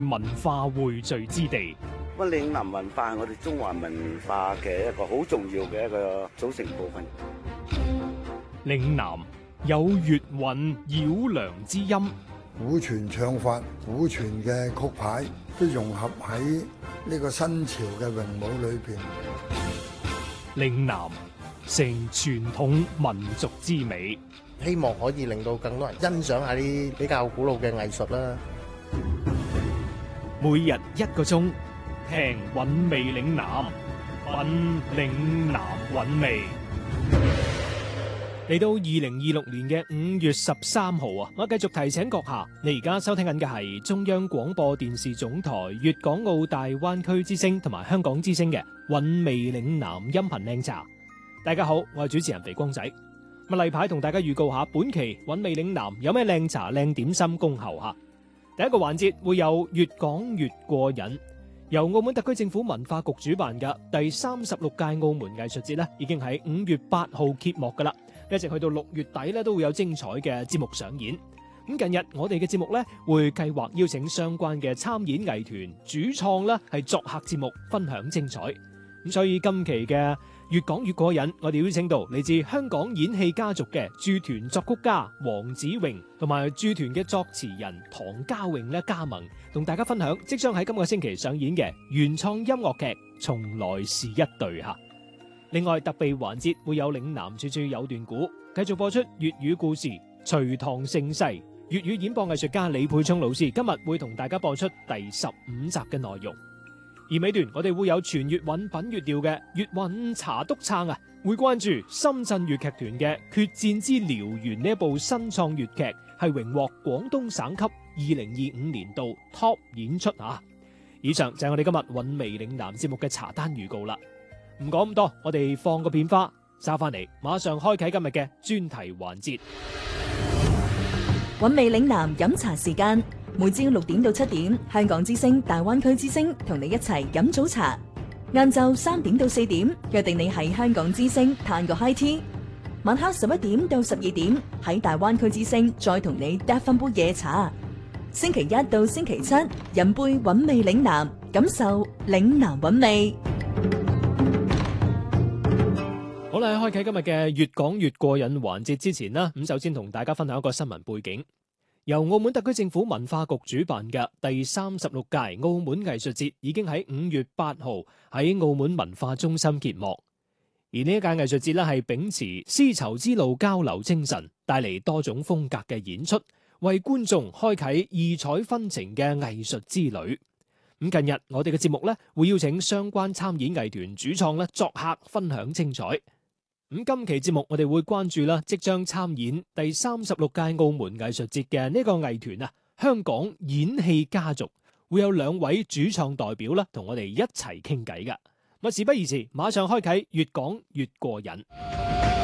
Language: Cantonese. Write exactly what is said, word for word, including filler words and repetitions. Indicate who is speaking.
Speaker 1: 文化匯聚之地。
Speaker 2: 咁嶺南文化係我哋中華文化嘅一個好重要嘅一個組成部分。
Speaker 1: 嶺南有粵韻繞梁之音，
Speaker 3: 古傳唱法、古傳嘅曲牌都融合喺呢個新潮嘅詠舞裏邊。
Speaker 1: 嶺南成傳統民族之美，
Speaker 4: 希望可以令到更多人欣賞下啲比較古老嘅藝術啦。
Speaker 1: 每日一個鐘，聽韻味嶺南，品嶺南韻味。嚟到二零二六年嘅五月十三號啊，我繼續提醒閣下，你而家收聽緊嘅係中央廣播電視總台粵港澳大灣區之聲同埋香港之聲嘅韻味嶺南音頻靚茶。大家好，我係主持人肥光仔。咁例牌同大家預告下，本期韻味嶺南有咩靚茶靚點心恭候下。第一個環節會有越講越過癮，由澳門特區政府文化局主辦嘅第三十六屆澳門藝術節咧，已經喺五月八號揭幕噶啦。一直去到六月底咧，都會有精彩嘅節目上演。咁近日我哋嘅節目咧，會計劃邀請相關嘅參演藝團主創啦，係作客節目分享精彩。咁所以今期嘅越講越過癮，我哋邀請到嚟自香港演戲家族嘅駐團作曲家黃子穎，同埋駐團嘅作詞人唐家穎咧加盟，同大家分享即將喺今個星期上演嘅原創音樂劇《從來是一對》吓。另外特備環節會有嶺南處處有段古，繼續播出粵語故事《隋唐盛世》，粵語演播藝術家李佩聰老師今日會同大家播出第十五集嘅內容。而尾段我哋會有全粵韻品粵調嘅粵韻茶督撐啊，會關注深圳粵劇團嘅《決戰之遼源》呢一部新創粵劇，係榮獲廣東省級二零二五年度 Top 演出啊！以上就係我哋今日韻味嶺南節目嘅茶單預告啦。唔講咁多，我哋放個片花，收翻嚟，馬上開啟今日嘅專題環節。
Speaker 5: 韻味嶺南飲茶時間，每朝六點到七點，香港之聲、大灣區之聲同你一齊飲早茶。晏晝三點到四點，約定你喺香港之聲嘆個 high tea。晚黑十一點到十二點，喺大灣區之聲再同你嗒翻杯夜茶。星期一到星期七，飲杯韻味嶺南，感受嶺南韻味。
Speaker 1: 好啦，喺開啟今日嘅越講越過癮環節之前啦，咁首先同大家分享一個新聞背景。由澳門特區政府文化局主辦嘅第三十六屆澳門藝術節已經喺五月八號喺澳門文化中心揭幕。而呢一屆藝術節咧係秉持絲綢之路交流精神，帶嚟多種風格嘅演出，為觀眾開啟異彩紛呈嘅藝術之旅。咁近日我哋嘅節目咧會邀請相關參演藝團主創咧作客分享精彩。咁今期節目我哋會關注啦，即將參演第三十六屆澳門藝術節嘅呢個藝團啊，香港演戲家族會有兩位主創代表啦，同我哋一齊傾偈㗎。咁事不宜遲，馬上開啟越講越過癮。